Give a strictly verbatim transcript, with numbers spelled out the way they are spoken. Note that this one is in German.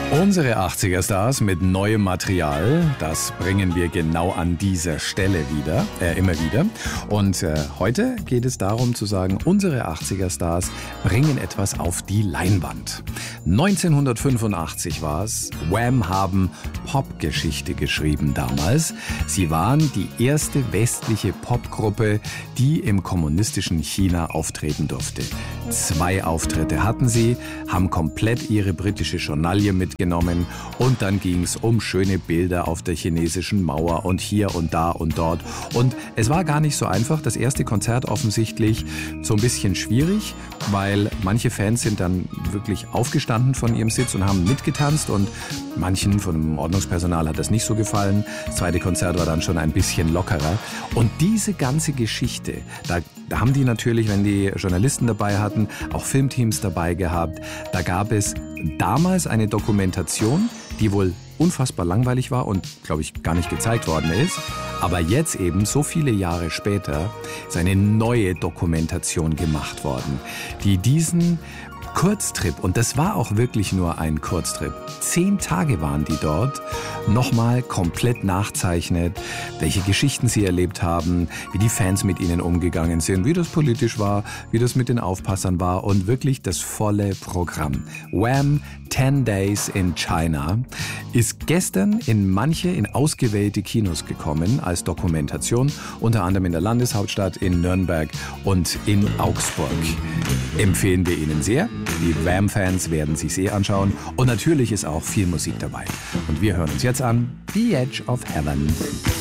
Unsere achtziger-Stars mit neuem Material, das bringen wir genau an dieser Stelle wieder, äh, immer wieder. Und äh, heute geht es darum zu sagen, unsere achtziger-Stars bringen etwas auf die Leinwand. neunzehnhundertfünfundachtzig war es. Wham haben Popgeschichte geschrieben damals. Sie waren die erste westliche Popgruppe, die im kommunistischen China auftreten durfte. Zwei Auftritte hatten sie, haben komplett ihre britische Journalie mitgenommen und dann ging es um schöne Bilder auf der chinesischen Mauer und hier und da und dort. Und es war gar nicht so einfach. Das erste Konzert offensichtlich so ein bisschen schwierig, weil manche Fans sind dann wirklich aufgestanden von ihrem Sitz und haben mitgetanzt und manchen von dem Ordnungspersonal hat das nicht so gefallen. Das zweite Konzert war dann schon ein bisschen lockerer. Und diese ganze Geschichte, da, da haben die natürlich, wenn die Journalisten dabei hatten, auch Filmteams dabei gehabt. Da gab es damals eine Dokumentation, die wohl unfassbar langweilig war und, glaube ich, gar nicht gezeigt worden ist. Aber jetzt eben, so viele Jahre später, ist eine neue Dokumentation gemacht worden, die diesen Kurztrip, und das war auch wirklich nur ein Kurztrip, zehn Tage waren die dort, nochmal komplett nachzeichnet, welche Geschichten sie erlebt haben, wie die Fans mit ihnen umgegangen sind, wie das politisch war, wie das mit den Aufpassern war und wirklich das volle Programm. Wham! ten Days in China ist gestern in manche, in ausgewählte Kinos gekommen als Dokumentation, unter anderem in der Landeshauptstadt, in Nürnberg und in Augsburg. Empfehlen wir Ihnen sehr. Die Wham-Fans werden sich eh anschauen und natürlich ist auch viel Musik dabei. Und wir hören uns jetzt an The Edge of Heaven.